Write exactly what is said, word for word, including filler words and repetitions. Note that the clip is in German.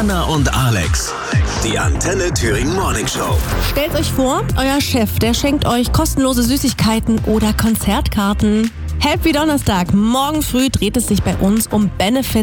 Anna und Alex. Die Antenne Thüringen Morning Show. Stellt euch vor, euer Chef, der schenkt euch kostenlose Süßigkeiten oder Konzertkarten. Happy Donnerstag. Morgen früh dreht es sich bei uns um Benefits